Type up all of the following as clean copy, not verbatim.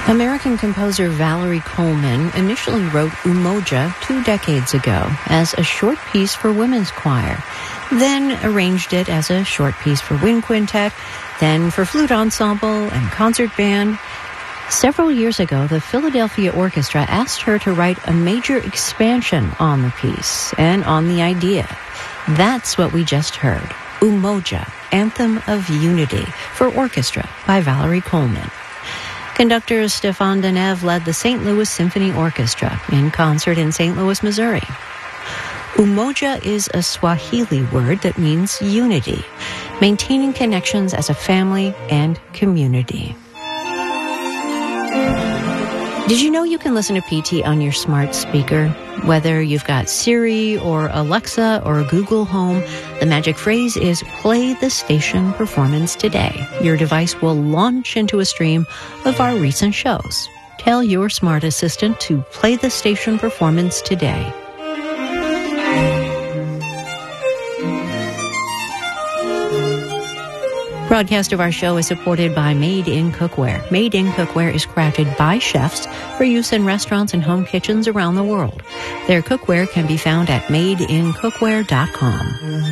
American composer Valerie Coleman initially wrote Umoja 2 decades ago as a short piece for women's choir, then arranged it as a short piece for wind quintet, then for flute ensemble and concert band. Several years ago, the Philadelphia Orchestra asked her to write a major expansion on the piece and on the idea. That's what we just heard, Umoja, Anthem of Unity for Orchestra by Valerie Coleman. Conductor Stéphane Deneuve led the St. Louis Symphony Orchestra in concert in St. Louis, Missouri. Umoja is a Swahili word that means unity, maintaining connections as a family and community. Did you know you can listen to PT on your smart speaker? Whether you've got Siri or Alexa or Google Home, the magic phrase is play the station Performance Today. Your device will launch into a stream of our recent shows. Tell your smart assistant to play the station Performance Today. Broadcast of our show is supported by Made in Cookware. Made in Cookware is crafted by chefs for use in restaurants and home kitchens around the world. Their cookware can be found at madeincookware.com.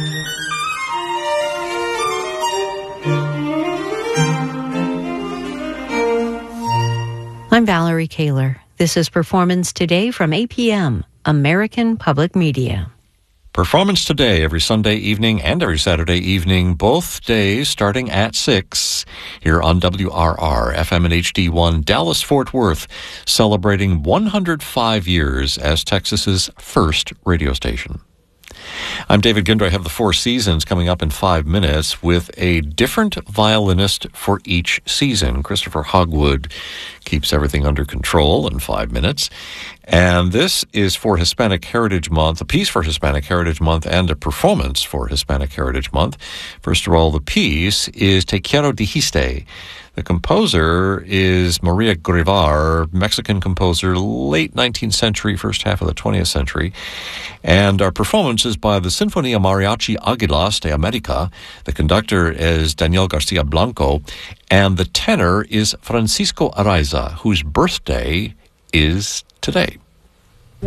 I'm Valerie Kaler. This is Performance Today from APM, American Public Media. Performance Today every Sunday evening and every Saturday evening, both days starting at 6 here on WRR, FM and HD1, Dallas-Fort Worth, celebrating 105 years as Texas's first radio station. I'm David Ginder. I have the Four Seasons coming up in 5 minutes with a different violinist for each season. Christopher Hogwood keeps everything under control in 5 minutes. And this is for Hispanic Heritage Month, a piece for Hispanic Heritage Month and a performance for Hispanic Heritage Month. First of all, the piece is Te Quiero Dijiste. The composer is Maria Grevar, Mexican composer, late 19th century, first half of the 20th century. And our performance is by the Sinfonía Mariachi Águilas de América. The conductor is Daniel Garcia Blanco. And the tenor is Francisco Araiza, whose birthday is today.